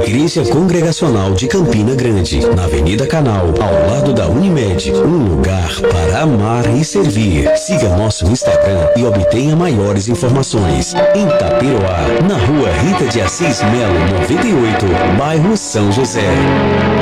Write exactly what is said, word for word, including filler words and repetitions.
Igreja Congregacional de Campina Grande, na Avenida Canal, ao lado da Unimed, um lugar para amar e servir. Siga nosso Instagram e obtenha maiores informações. Em Taperoá, na rua Rita de Assis Melo, noventa e oito, bairro São José.